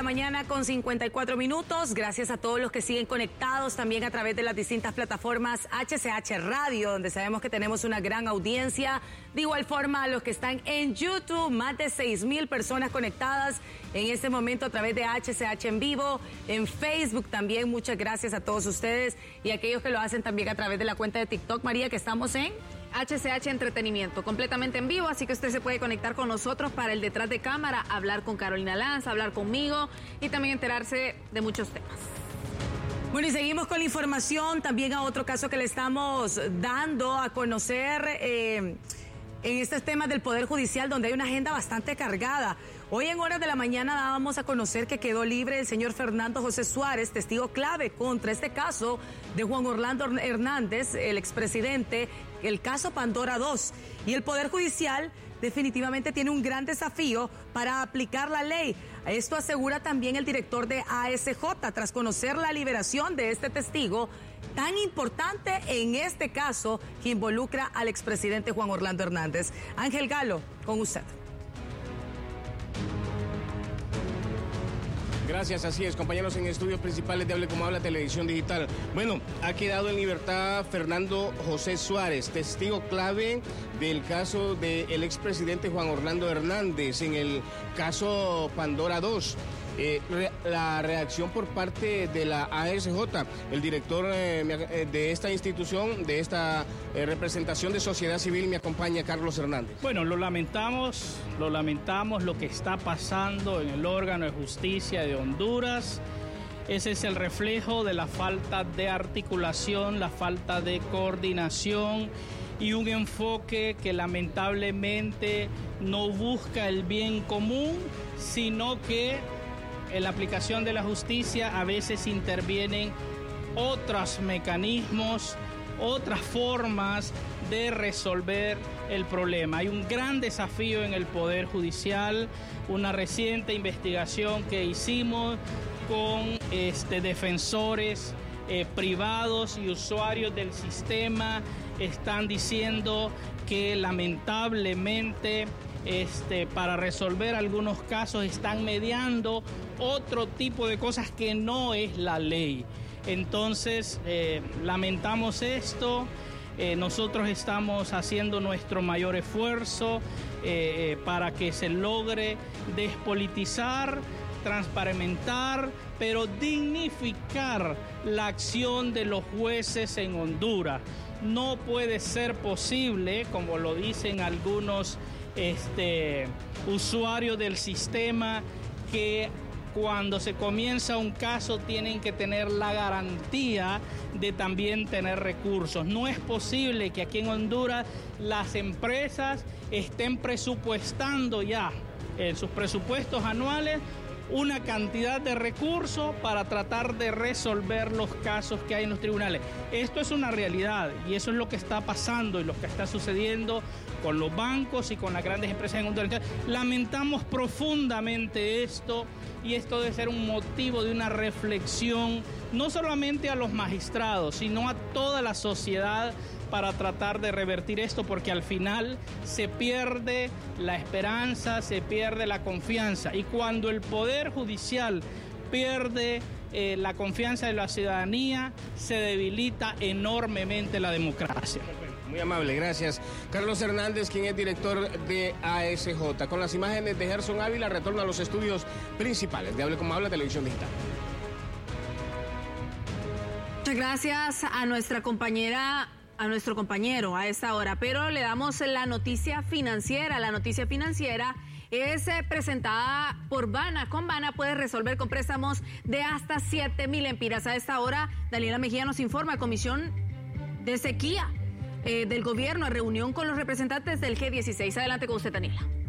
mañana con 54 minutos. Gracias a todos los que siguen conectados también a través de las distintas plataformas HCH Radio, donde sabemos que tenemos una gran audiencia. De igual forma, a los que están en YouTube, más de 6,000 personas conectadas en este momento a través de HCH en vivo. En Facebook también, muchas gracias a todos ustedes y a aquellos que lo hacen también a través de la cuenta de TikTok, María, que estamos en HCH Entretenimiento, completamente en vivo, así que usted se puede conectar con nosotros para el detrás de cámara, hablar con Carolina Lanz, hablar conmigo y también enterarse de muchos temas. Bueno, y seguimos con la información, también a otro caso que le estamos dando a conocer en estos temas del Poder Judicial, donde hay una agenda bastante cargada. Hoy en horas de la mañana dábamos a conocer que quedó libre el señor Fernando José Suárez, testigo clave contra este caso de Juan Orlando Hernández, el expresidente, el caso Pandora 2. Y el Poder Judicial definitivamente tiene un gran desafío para aplicar la ley. Esto asegura también el director de ASJ, tras conocer la liberación de este testigo tan importante en este caso que involucra al expresidente Juan Orlando Hernández. Ángel Galo, con usted. Gracias, así es, compañeros en estudios principales de Hable Como Habla Televisión Digital. Bueno, ha quedado en libertad Fernando José Suárez, testigo clave del caso del expresidente Juan Orlando Hernández en el caso Pandora 2. La reacción por parte de la ASJ, el director de esta institución, de esta representación de sociedad civil, me acompaña Carlos Hernández. Bueno, lo lamentamos lo que está pasando en el órgano de justicia de Honduras. Ese es el reflejo de la falta de articulación, la falta de coordinación y un enfoque que lamentablemente no busca el bien común, sino que en la aplicación de la justicia a veces intervienen otros mecanismos, otras formas de resolver el problema. Hay un gran desafío en el Poder Judicial, una reciente investigación que hicimos con defensores privados y usuarios del sistema están diciendo que lamentablemente para resolver algunos casos están mediando otro tipo de cosas que no es la ley. Entonces, lamentamos esto. Nosotros estamos haciendo nuestro mayor esfuerzo para que se logre despolitizar, transparentar, pero dignificar la acción de los jueces en Honduras. No puede ser posible, como lo dicen algunos usuarios del sistema, que cuando se comienza un caso tienen que tener la garantía de también tener recursos. No es posible que aquí en Honduras las empresas estén presupuestando ya en sus presupuestos anuales una cantidad de recursos para tratar de resolver los casos que hay en los tribunales. Esto es una realidad y eso es lo que está pasando y lo que está sucediendo con los bancos y con las grandes empresas en Honduras. Lamentamos profundamente esto y esto debe ser un motivo de una reflexión, no solamente a los magistrados, sino a toda la sociedad para tratar de revertir esto, porque al final se pierde la esperanza, se pierde la confianza. Y cuando el Poder Judicial pierde la confianza de la ciudadanía, se debilita enormemente la democracia. Muy amable, gracias. Carlos Hernández, quien es director de ASJ. Con las imágenes de Gerson Ávila, retorno a los estudios principales de Hable Como Habla Televisión Digital. Muchas gracias a nuestra compañera, a nuestro compañero a esta hora, pero le damos la noticia financiera. La noticia financiera es presentada por Bana. Con Bana puedes resolver con préstamos de hasta 7,000 empiras. A esta hora, Daniela Mejía nos informa. Comisión de Sequía del Gobierno, reunión con los representantes del G16. Adelante con usted, Daniela.